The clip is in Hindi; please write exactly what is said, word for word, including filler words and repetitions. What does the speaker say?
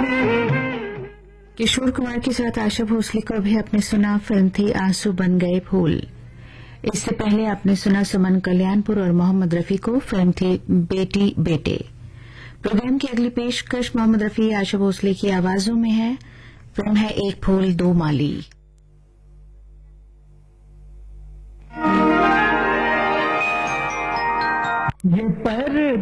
किशोर कुमार के साथ आशा भोसले को अभी आपने सुना, फिल्म थी आंसू बन गए फूल। इससे पहले आपने सुना सुमन कल्याणपुर और मोहम्मद रफी को, फिल्म थी बेटी बेटे। प्रोग्राम की अगली पेशकश मोहम्मद रफी आशा भोसले की आवाजों में है, फिल्म है एक फूल दो माली। ये पर